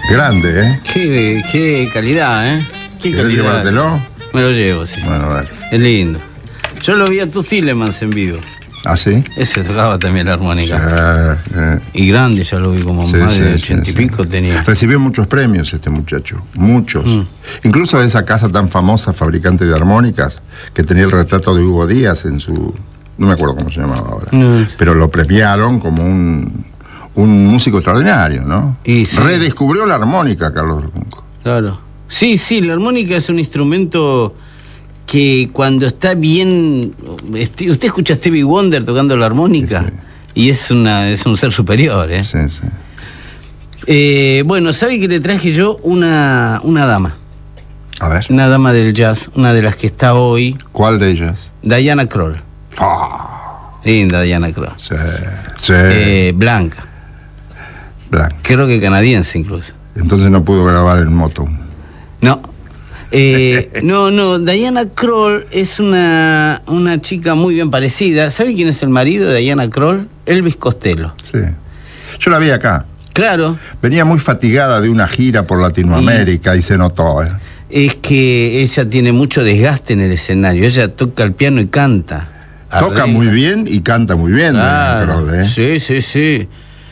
Grande, ¿eh? Qué calidad, ¿eh? Qué ¿Querés calidad. llevártelo? Me lo llevo, sí. Bueno, dale. Es lindo. Yo lo vi a Tu Thielemans en vivo. ¿Ah, sí? Ese tocaba también la armónica. Y grande, ya lo vi como Sí, más de sí, 80 sí, y pico tenía. Recibió muchos premios este muchacho, muchos. Incluso de esa casa tan famosa, fabricante de armónicas, que tenía el retrato de Hugo Díaz en su... No me acuerdo cómo se llamaba ahora. Pero lo premiaron como un músico extraordinario, ¿no? Y sí. Redescubrió la armónica, Carlos del Junco. Claro. Sí, la armónica es un instrumento que cuando está bien... Usted escucha a Stevie Wonder tocando la armónica, Sí. Y es un ser superior, ¿eh? Sí, sí. Bueno, ¿sabe que le traje yo una dama? A ver, Una dama del jazz, una de las que está hoy, ¿cuál de ellas? Diana Krall. Linda Diana Krall. Sí, sí. Blanca, Blanca. creo que canadiense incluso. Entonces no pudo grabar el Moto. No. No, Diana Krall es una chica muy bien parecida. ¿Sabe quién es el marido de Diana Krall? Elvis Costello. Sí. Yo la vi acá. Claro. Venía muy fatigada de una gira por Latinoamérica y se notó, ¿eh? Es que ella tiene mucho desgaste en el escenario. Ella toca el piano y canta. Toca Arregla. muy bien y canta muy bien, Claro. Kroll, ¿eh? Sí.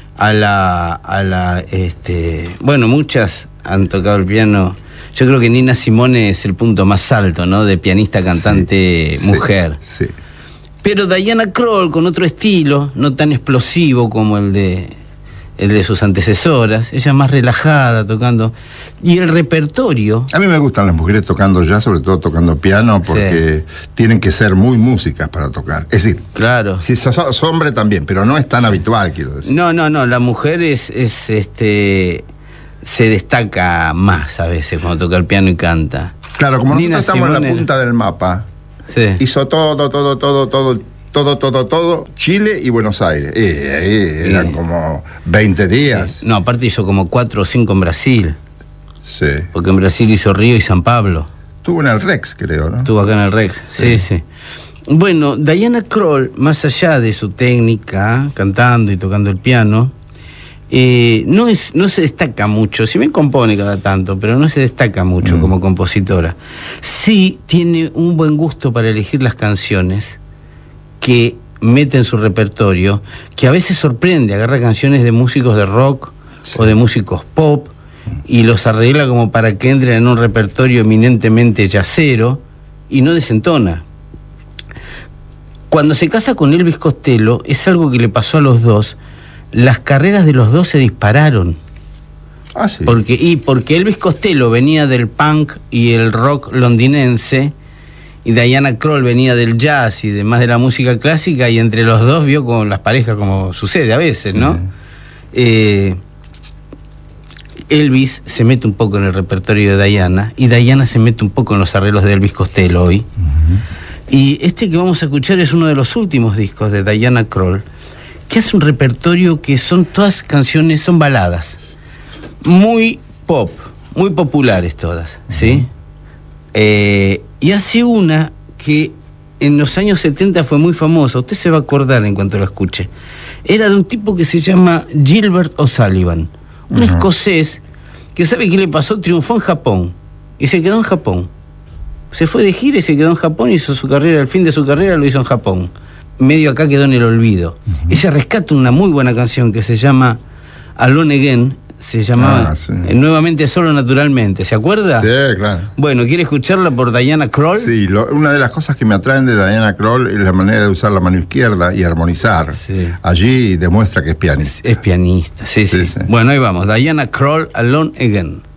Bueno, muchas han tocado el piano. Yo creo que Nina Simone es el punto más alto, ¿no? De pianista, cantante, Sí, mujer. Sí. Pero Diana Krall, con otro estilo, no tan explosivo como el de sus antecesoras, ella más relajada, tocando. Y el repertorio... A mí me gustan las mujeres tocando jazz, sobre todo tocando piano, porque tienen que ser muy músicas para tocar. Es decir, Claro. si sos hombre también, pero no es tan habitual, quiero decir. No, la mujer se destaca más a veces cuando toca el piano y canta. Claro, como Nina nosotros estamos en la Simone- punta del mapa, Sí. hizo todo, Chile y Buenos Aires. Eran Sí. como 20 días. No, aparte hizo como 4 o 5 en Brasil, Sí. porque en Brasil hizo Río y San Pablo. Estuvo en el Rex, creo, ¿no? Estuvo acá en el Rex. Sí. Bueno, Diana Krall, más allá de su técnica, cantando y tocando el piano, no se destaca mucho, si bien compone cada tanto, pero no se destaca mucho como compositora. Sí tiene un buen gusto para elegir las canciones que mete en su repertorio, que a veces sorprende, agarra canciones de músicos de rock o de músicos pop y los arregla como para que entren en un repertorio eminentemente jazzero y no desentona. Cuando se casa con Elvis Costello, es algo que le pasó a los dos. Las carreras de los dos se dispararon. Ah, sí. Porque Elvis Costello venía del punk y el rock londinense, y Diana Krall venía del jazz y demás de la música clásica, y entre los dos vio con las parejas como sucede a veces, Sí. ¿no? Elvis se mete un poco en el repertorio de Diana, y Diana se mete un poco en los arreglos de Elvis Costello hoy. Y este que vamos a escuchar es uno de los últimos discos de Diana Krall, que es un repertorio que son todas canciones, son baladas, muy pop, muy populares todas, ¿sí? Y hace una que en los años 70 fue muy famosa, usted se va a acordar en cuanto la escuche. Era de un tipo que se llama Gilbert O'Sullivan, un escocés que sabe qué le pasó, triunfó en Japón y se quedó en Japón. Se fue de gira y se quedó en Japón, hizo su carrera, el fin de su carrera lo hizo en Japón. Medio acá quedó en el olvido. Ella rescata una muy buena canción que se llama Alone Again, se llamaba Nuevamente Solo Naturalmente, ¿se acuerda? Sí, claro. Bueno, ¿quiere escucharla por Diana Krall? Sí, una de las cosas que me atraen de Diana Krall es la manera de usar la mano izquierda y armonizar. Sí. Allí demuestra que es pianista. Es pianista, sí. Sí. Bueno, ahí vamos, Diana Krall, Alone Again.